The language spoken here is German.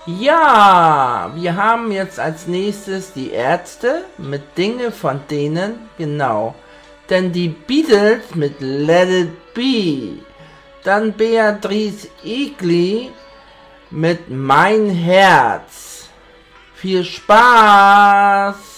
Ja, wir haben jetzt als nächstes die Ärzte mit Dinge von denen, genau. Denn die Beatles mit Let It Be. Dann Beatrice Egli mit Mein Herz. Viel Spaß!